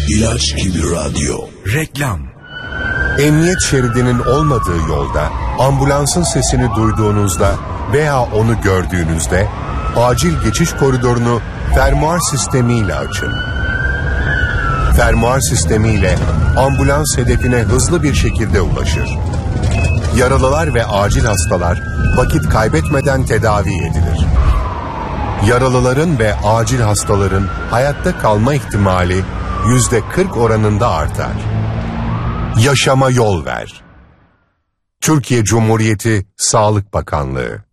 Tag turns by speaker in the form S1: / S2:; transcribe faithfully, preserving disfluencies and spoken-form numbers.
S1: İlaç gibi radyo.
S2: Reklam.
S3: Emniyet şeridinin olmadığı yolda ambulansın sesini duyduğunuzda veya onu gördüğünüzde acil geçiş koridorunu fermuar sistemiyle açın. Fermuar sistemiyle ambulans hedefine hızlı bir şekilde ulaşır. Yaralılar ve acil hastalar vakit kaybetmeden tedavi edilir. Yaralıların ve acil hastaların hayatta kalma ihtimali yüzde kırk oranında artar. Yaşama yol ver. Türkiye Cumhuriyeti Sağlık Bakanlığı.